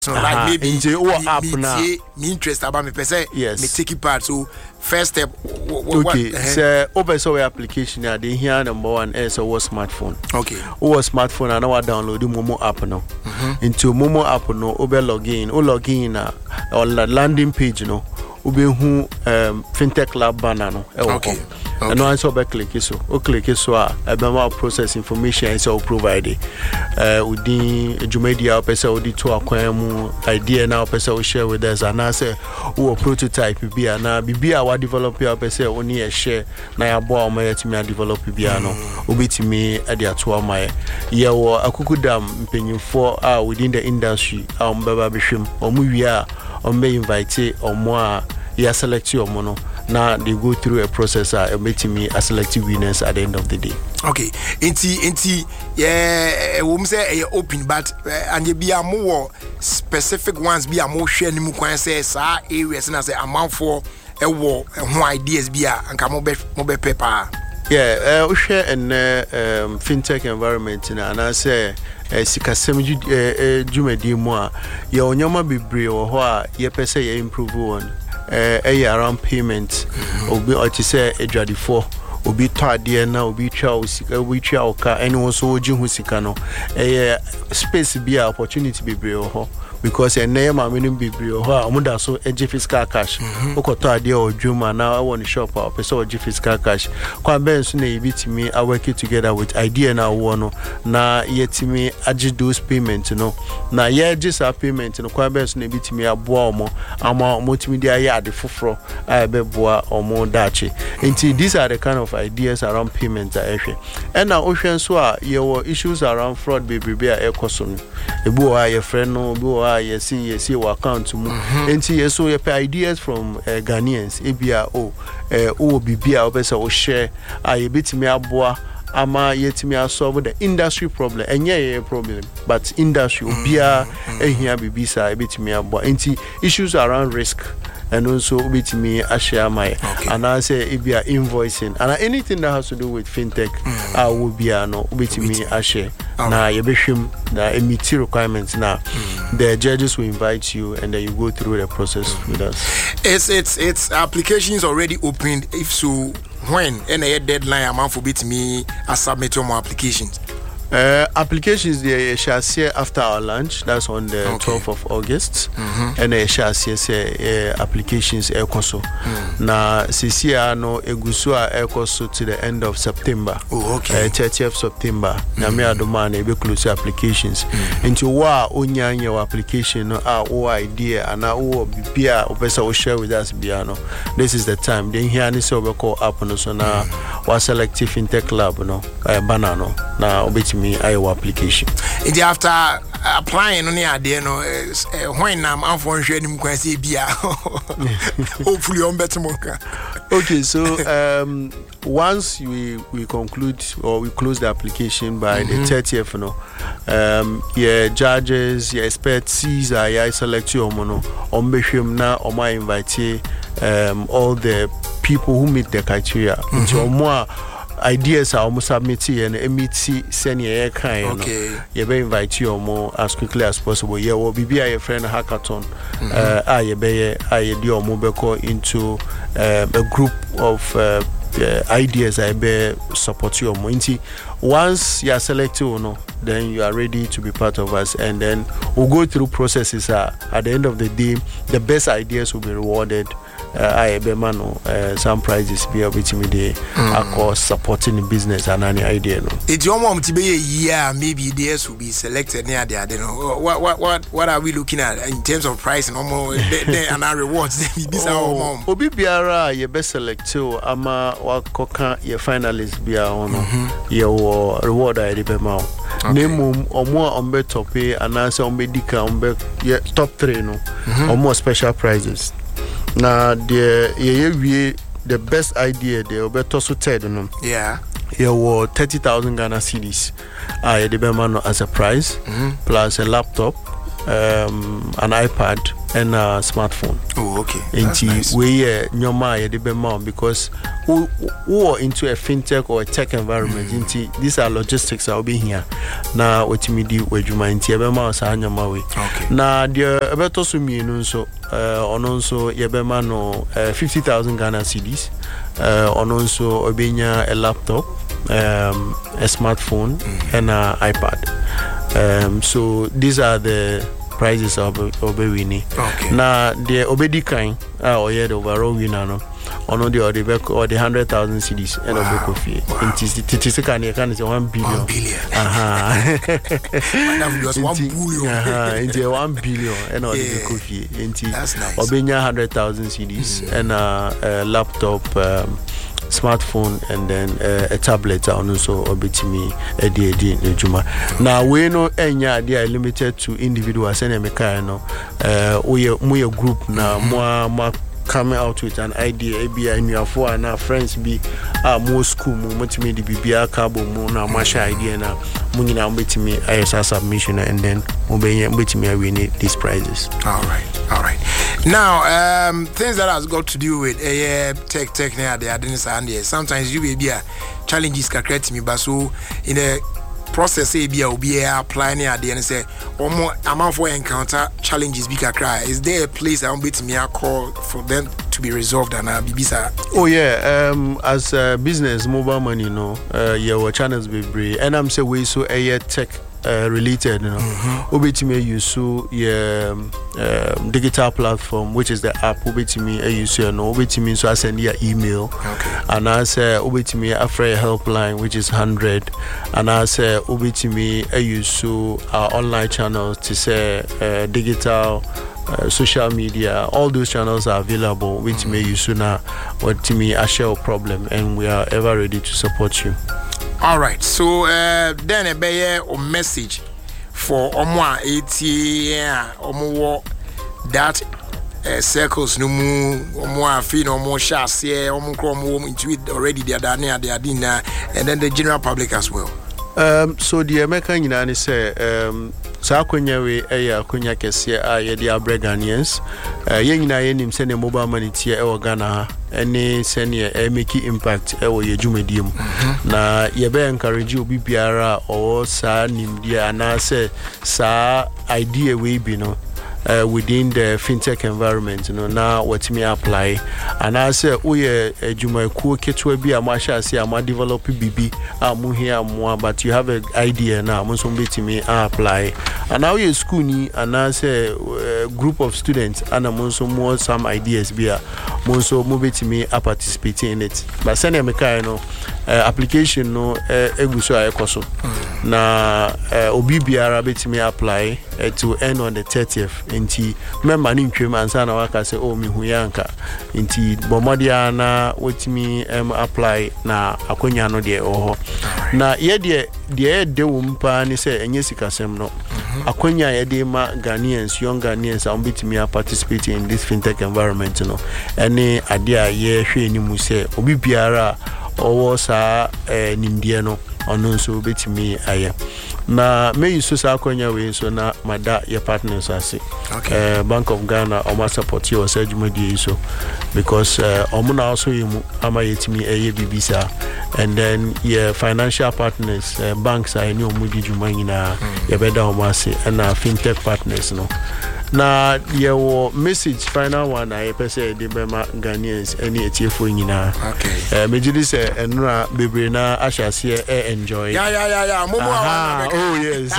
So like maybe into app now. Me interest about me person. Yes. Me take it part. So first step. Okay. So open software application. They here number one is a smartphone. Okay. Our smartphone and now download the Momo app now. Into Momo app now. Obe login. O login on the landing page no. Obe who fintech lab banner no. Okay. And no answer by click so. O click so a process information is all provided. Within Jumedia person odi to acquire idea now person will share with us and I say who prototype be na bibi our developer person only a share na ya boa o me to develop bi no obetimi e de ato my ye wo akukudam mpenyimfo within the industry mbeba behwem omu wi a o me invite omo a ya select your mono. Now they go through a process making me a selective winners at the end of the day. Okay. Inti yeah, we say open, but and you be a more specific ones be a more share ni mu kwan say sa areas na say amount for who ideas be and come mobile paper. Yeah, we share in fintech environment and I say sikasem jumedi mo a ye onyama bebre wo ho a ye pese ye improve on around payment obi o ti say adwadifo obi tade na obi twa osika obi twa oka anyone so oji hu sika no space be opportunity bebre wo ho because a name I mean bebre wo ho a omuda so eje fiscal cash okoto ade odwuma na won shop a person oje fiscal cash kwa ben so na ebitimi a work together with idea na wo no na yetimi age those payment no na ye just a payment no kwa ben so na ebitimi aboa omo ama omotimi dia ya ade foforo a beboa omo dache nti these are the kind of ideas around payments a ehwe and na ohwen so a ye wo issues around fraud bebre a ekoso no ebu a ye friend no ebu a ye see your account mu nti ye so ye pay ideas from Ghanaians ebia o bibia obesa o share a ye betimi aboa ama yetimi solve the industry problem enye problem but industry obia ehia bibisa ebetimi aboa nti issues around risk and also with me share my and I say if you are invoicing and anything that has to do with fintech will be no with me share now you behim the meet requirements now the judges will invite you and then you go through the process with us. It's applications already opened. If so, when any deadline amount for me submit more applications. Applications they shall see after our launch. That's on the 12th of August. And they shall see applications ekoso. Na CCA no egusua ekoso to the end of September. 30th September. Na me adoma na be close applications. Into wa onya your application no o idea and o bibia opesa o share with us biano. This is the time. Then here ni so be call up no so na wa selective fintech lab no banana na obeti me our application. And after applying on the idea, no, when I'm for sharing quasi bia, hopefully on better mocha. Okay, so once we conclude or we close the application by the 30th, yeah, judges, yeah, experts, yeah, select you mono, na my invite all the people who meet the criteria. Into more ideas are almost submitted and meet senior kind. You may invite you more as quickly as possible. Yeah, will be a friend hackathon. I do mobile into a group of ideas I be support you more. Once you are selected or no, then you are ready to be part of us, and then we'll go through processes. At the end of the day, the best ideas will be rewarded. I be some prizes be able to me across supporting the business and any idea. No, it's your mom to be a year. Maybe ideas will be selected near there. What are we looking at in terms of price and and our rewards? This our mom. Obi biara ye best select ama wakoka ye finalist be ono ye reward I be ma. Name omo ombe tope and answer ombe dika ombe top 3 no omo special prizes. Now the best idea they obeto so ted no. Yeah. Here were 30,000 Ghana cedis. The Bemano as a prize plus a laptop an iPad and a smartphone. Oh, okay. That's nice. We nyoma ye de be ma because who are into a fintech or a tech environment. These are logistics I'll be here. Na wetimi di wedwuma inti e be ma sa nyoma we. Okay. Na de ebeto so mienu so ononso ye be ma no 50,000 Ghana cedis. Ononso obenya a laptop, a smartphone and an iPad. So these are the prizes of winning. Okay. Now the obedi kind or the overall winner no. Ono the 100,000 cedis and of coffee. It is can 1 billion. 1 billion. Madam was 1 billion. Into 1 billion and of the coffee. That's nice. Obenya 100,000 cedis and a laptop, smartphone, and then a tablet also obetimi edi njuma. Now we know enya they are limited to individuals and emeka no we group na more coming out with an idea ABI in your for and our friends be more school mo mutimi di bibia cabo mo na masha idea na munina mbetimi ISA submission and then mbetimi win these prizes. All right. Now things that has got to do with tech now they are doing sometimes you be challenges can create me but so in a process will be applying at the end say or more amount for encounter challenges big cry. Is there a place I want me a call for them to be resolved and Bibisa? Oh yeah, as business mobile money, your channels be brave and I'm say we so a tech related, obetime use so digital platform which is the app obetime use obetime so I send you email and I say obetime after helpline which is 100 and I say obetime use so our online channels to say digital social media, all those channels are available which may you sooner what to me a share problem and we are ever ready to support you. All right, so then a message for Omwa 80 Omo that circles no more Omwa fi no more shots here Omo Chrome into it already they are done they are dinner and then the general public as well. So the American United say sa akonya we akonya kese ye dia Ghanaians ye nyina ye nim se ne mobile money tie e Ghana any senior make impact e wo ye dwumadie mu na ye be encourage obi biara o sa nimdia ana se sa idea we bi no within the fintech environment now what me apply and I say we adwumakuo ketwa bi a masha say am develop BB am here more but you have an idea now mo so betimi apply and now you school ni and I say group of students and am so more some ideas bi a mo so mo betimi participate in it but send me kai no application no eguso ayekoso na obi biara betimi apply to end on the 30th inti member ni ntwem ansa na waka say oh mi hu yanka inti bomodia na wetimi apply na akonya no de oho na ye de wumpa ni say enye sikasem no akonya ye de ma Ghanaians young Ghanaians am betimi participate in this fintech environment no any ade a ye hwe ni mu say obi biara owo sa nimdie no ono so betimi aye na me use so akonya we so na mada your partners ase Bank of Ghana o ma support you so adwumadi so because omo na also yimu ama yetimi eye bibisa and then your financial partners banks are any omudi dwuma nyina ye beda o ma ase na fintech partners no na your message final one I pese de bema Ghanaians any etiefo nyina mejidi se enura bebre na ahyase enjoy momo oh yes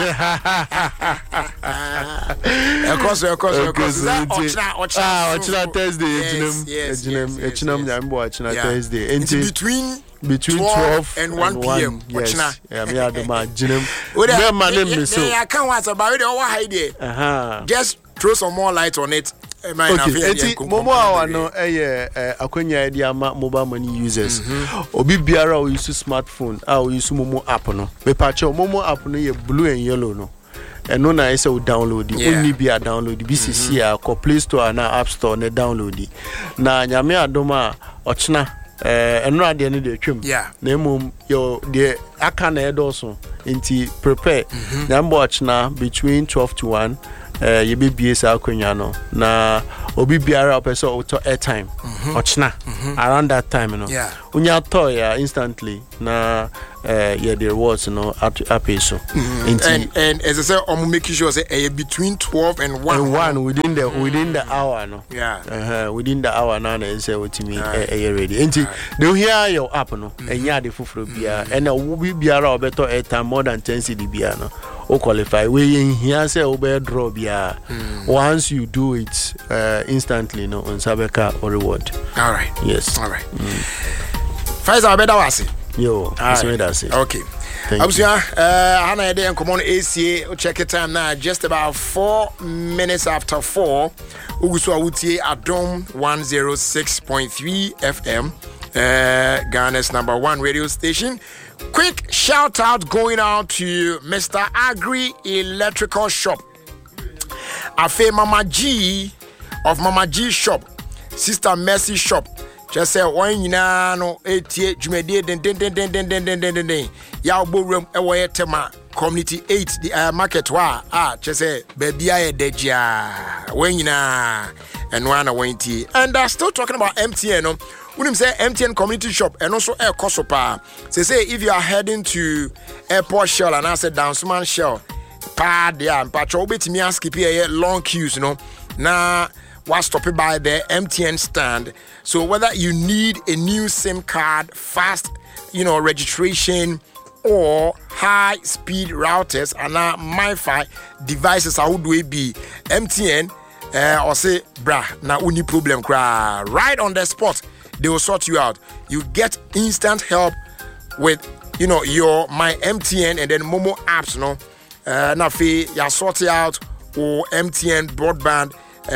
of course ochina Thursday ejinem nyambo ochina Thursday between 12 and 1 p.m. Yes. Yeah, me adoma jinem me manem so I can't want about it over hide just throw some more light on it. Okay, momo awa no akonya edi ama mobile money users obi biara o use smartphone o use momo app no me patch momo app no ye blue and yellow no and no na ese o download only be a download BCC a ko Play Store na App Store na download na nyame adoma ochina enura de ne de twem na emom yo de aka na edoso nti prepare na mbo ochina between 12 to 1 yɛbɛbie saa akwanya no na obi biara opɛ sɛ ɔtɔ airtime ɔkyena around that time no wonya tɔ ya instantly na the rewards no apay so and as I say I'm making sure say between 12 and 1 and 1 within the hour no within the hour now na say what me ready enti the here your app no enya de foforo bia and wo biara obeto airtime more than 10 cedi bia no o qualify we in here say obe draw bia once you do it instantly no on sabeka or reward. All right, yes, all right. Faisal better wasi yo that's it. Okay, Abusia hana ede en common ACA check it time now just about 4 minutes after 4 uguso awutie Adom 106.3 FM Ghana's number 1 radio station. Quick shout out going out to Mr. Agri Electrical Shop. Afe Mama G of Mama G Shop, Sister Mercy Shop. Just say one no etie dwumedie den ya oborum ewo tema community 8 the market wa just say baby aye dejia when and one awenti and still talking about MTN no we say MTN community shop and also air kosopa say if you are heading to Airport Shell and I said Downsman Shell pa there and patrol betimi skip here long queues na was stopped by the MTN stand. So whether you need a new SIM card, fast, registration, or high-speed routers and MiFi devices, how do it be? MTN or say, brah, na uni problem cry. Right on the spot, they will sort you out. You get instant help with, your My MTN and then Momo apps, na fe ya sort it out or MTN broadband.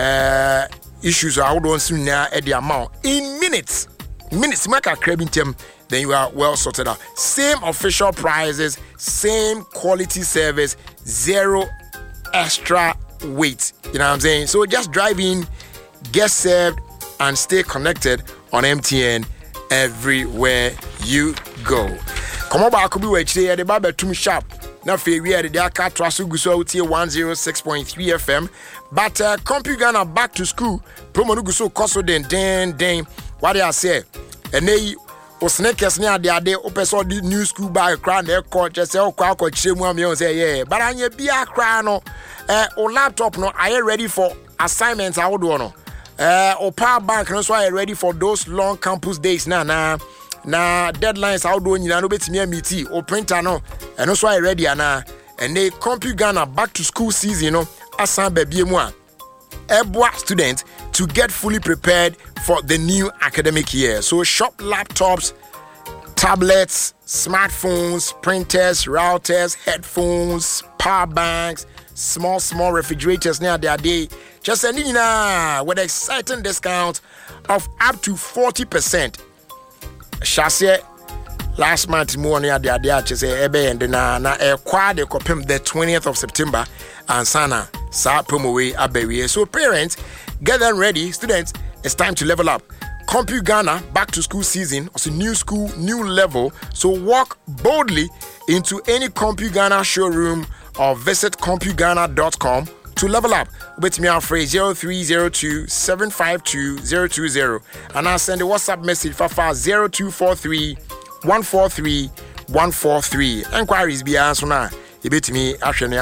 Issues I don't see now at the amount in minutes make a crabbing them, then you are well sorted out. Same official prices, same quality service, zero extra wait. You know what I'm saying? So just drive in, get served, and stay connected on MTN everywhere you go. Come on back, be wait the Bible too sharp. Now, we are the Aka Trasu Guso 106.3 FM. But CompuGhana back to school. Promo Guso Koso den. What do I say? And they was naked near the day. Open the new school by crown. Their court just say, oh, crowd say, yeah. But I need be a crown or laptop. No, are you ready for assignments? I would know. Or power bank. No, so are you ready for those long campus days? Nah. Na deadlines how do you know betimi meet or printer no and also I ready na and they CompuGhana back to school season asan baby mu a eboa students to get fully prepared for the new academic year. So shop laptops, tablets, smartphones, printers, routers, headphones, power banks, small refrigerators near their day. Just sending with exciting discount of up to 40%. Shase last month more near the idea to say ebe and na quad the 20th of September and sana sa promo way abewe. So parents, get them ready. Students, it's time to level up. CompuGhana back to school season. Also new school, new level. So walk boldly into any CompuGhana showroom or visit CompuGhana.com to level up. With me, phrase 0302 752 020. And I'll send a WhatsApp message for 0243 143 143. Enquiries be answered now. You bet me, actually,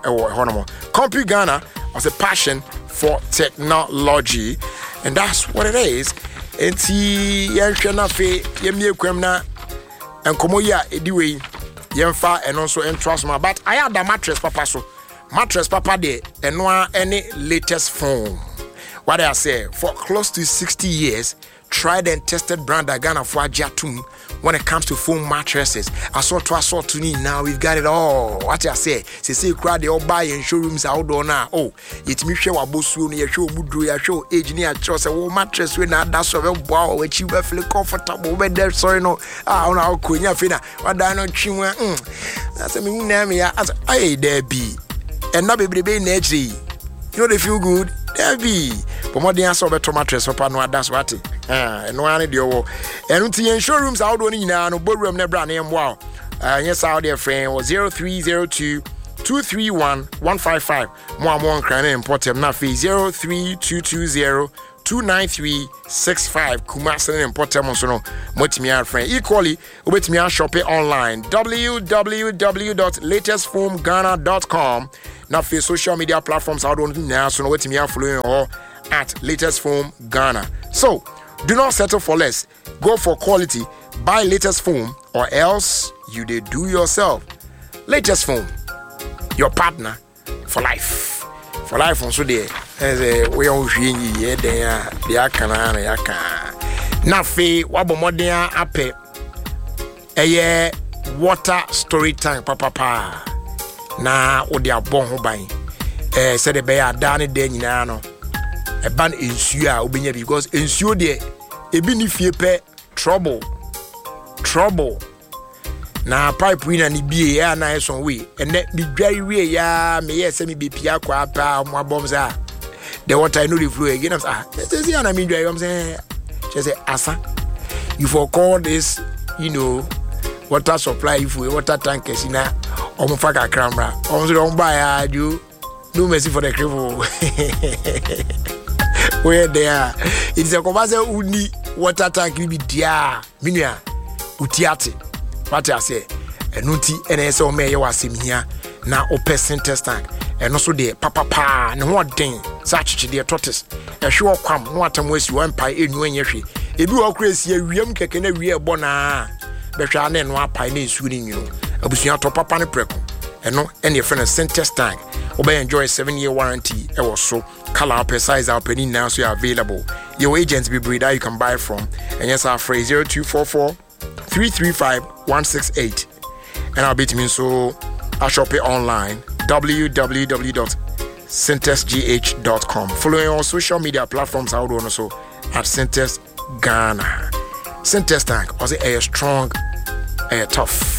CompuGhana was a passion for technology, and that's what it is. And see, and Komoya, anyway, Yemfa, and also entrust my but I had the mattress, Papa. So. Mattress Papa de and no any latest phone. What I say, for close to 60 years, tried and tested brand Ghana for Jatum when it comes to foam mattresses. I saw to me now we've got it all. What I say you crowd they all buy in showrooms outdoor now. Oh, it's me show abosu no show mudru ya show age near trust a mattress when that's so wow which you feel comfortable with there sorry no na kunya fina what I no chinwa that's me name ya as hey there be and now baby nature. They feel good. There be. But more than so better mattress for no that's what it. And no one the and until showrooms out on no boardroom ne brand name wow. Yes out there friend was 0302 231-155. More crying important na fe 03220-293-65. Kumasi important so no motimi friend. Equally, obetimi shop online www.latestfoamghana.com. Na fe social media platforms how don't now so no wetimi following or at Latest Foam Ghana. So, do not settle for less. Go for quality. Buy Latest Foam or else you dey do yourself. Latest Foam, your partner for life. For life on so there. As a way on ye there, the akana yaka. Na fe wabo modern ape. Eye water story tank papa. Na odi abon ho ban. Said the bear dane de nyina no. A ban ensuo a obenya because ensuo de ebi ni fie pe trouble na pipe winner ni bie ya na eso we ene bi dwari we ya me yes me be pia kwa pa mo abom sa the water no dey flow again am say see na me dwari am say say asa you for call this water supply if we water tank na omo fa ka kramra omo so don buy ya do no mercy for the cripple. Where there it's a commercial uni water tank be dia minua utiate what I say enuti enese o me ye wasem hia na o percentage tank eno so de papa ne ho den sa chichi de tortoise ehwe okwam no atam asi wan pai enu anyehwe ebi wo kura si awiem keke na wie ebo na behwa na eno apai na esu ni nwunu abusua to papa ne preko eno ene ye friend synthesis tank obey enjoy 7-year warranty so color per size our penny now so available your agents be breeder you can buy from and yes our phrase 0244-335-168 and I'll be to me so I shop it online www.syntesgh.com following on social media platforms out on also at Syntes Ghana. Syntes tank was a strong tough